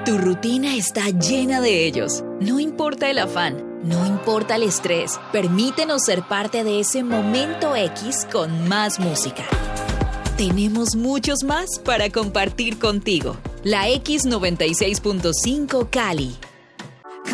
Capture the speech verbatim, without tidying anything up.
Tu rutina está llena de ellos. No importa el afán, no importa el estrés. Permítenos ser parte de ese momento X con más música. Tenemos muchos más para compartir contigo. La X noventa y seis punto cinco Cali.